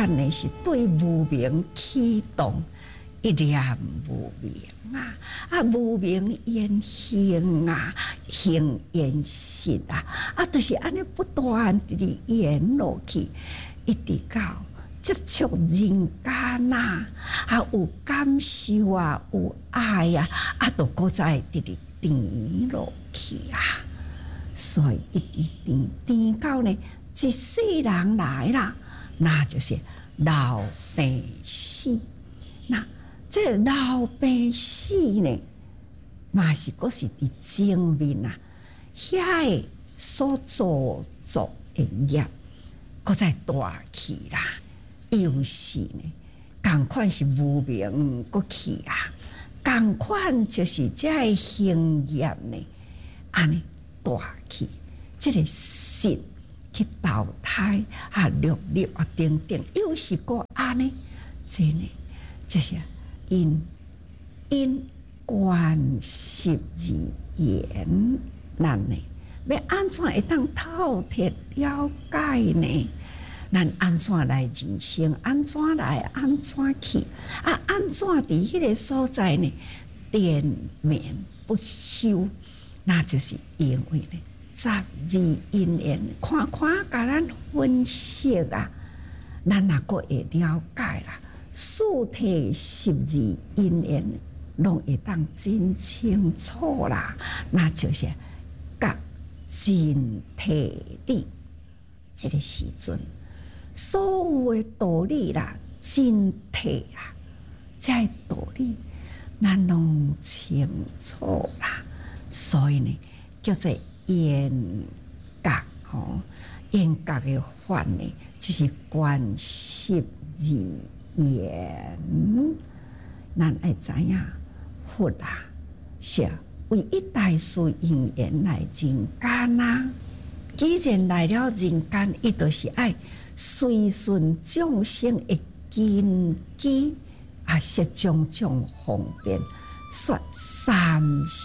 管的是对无明启动一念无明啊，啊无明缘行啊，行缘实啊，就是安尼不断地演落去，一直到接触人间啊，啊有感受啊，有爱啊，啊都搁再直直甜落去啊，所以一直甜到呢，一世人来啦，那就是老病死。那这老病死呢，嘛是搁是伫前面啊，遐个所做的业，搁再大去啦。又是呢，同款是无明搁去啊，同款就是这个行业呢，安尼大去，这个心去投胎啊，落入啊等等，又是搁安尼，这呢就是因观识而言，咱呢要安怎会当透彻了解呢？咱安怎来人生？安怎来？安怎去？啊，安怎伫迄个所在呢？连绵不休，那就是因为呢，十二因缘，看甲咱分析啊，咱也阁会了解啦。四体十二因缘，拢会当真清楚啦。那就是甲真体理，这个时阵。所有的道理啦，真谛啊，这道理咱拢清楚啦。所以呢，叫做缘觉吼，缘觉的法呢，就是观识而言。咱爱知影，佛啊，是唯一大事因缘来人间啊。既然来了人间，伊就是爱随顺众生的根基，啊，设种种方便，说三